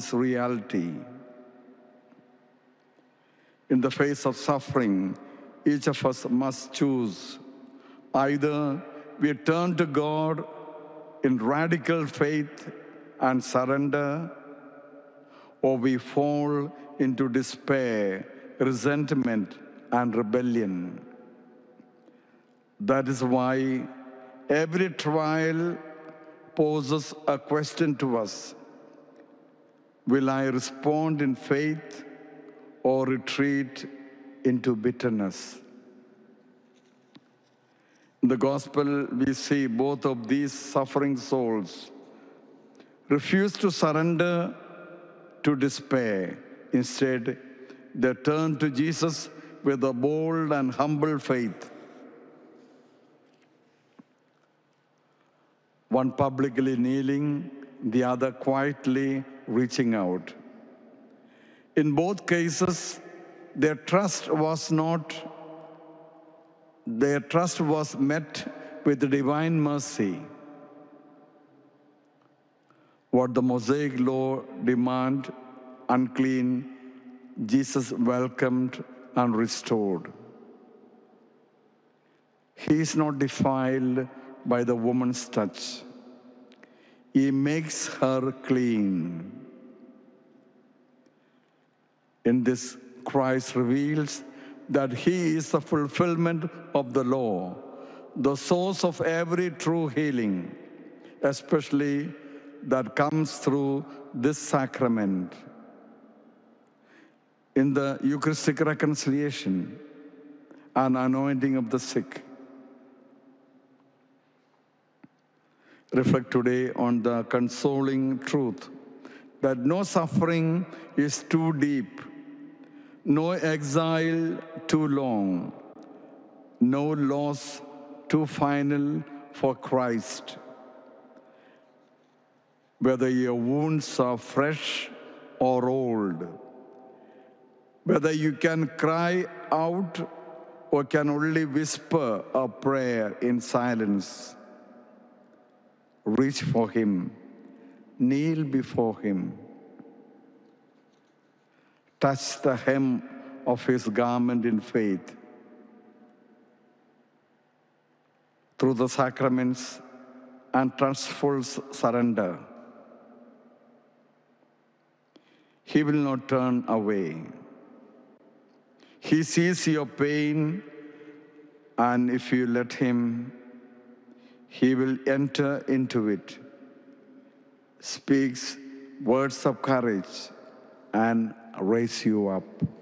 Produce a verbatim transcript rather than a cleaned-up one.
this reality. In the face of suffering, each of us must choose. Either we turn to God in radical faith and surrender, or we fall into despair, resentment, and rebellion. That is why every trial poses a question to us. Will I respond in faith or retreat into bitterness? In the gospel, we see both of these suffering souls refuse to surrender to despair. Instead, they turn to Jesus with a bold and humble faith. One publicly kneeling, the other quietly reaching out. In both cases, their trust was not, their trust was met with divine mercy. What the Mosaic law demanded, unclean, Jesus welcomed and restored. He is not defiled by the woman's touch. He makes her clean. In this, Christ reveals that he is the fulfillment of the law, the source of every true healing, especially that comes through this sacrament. In the Eucharistic reconciliation and anointing of the sick. Reflect today on the consoling truth that no suffering is too deep, no exile too long, no loss too final for Christ. Whether your wounds are fresh or old, whether you can cry out or can only whisper a prayer in silence, reach for him, kneel before him, touch the hem of his garment in faith. Through the sacraments and trustful surrender, he will not turn away. He sees your pain, and if you let him, he will enter into it, speaks words of courage, and raise you up.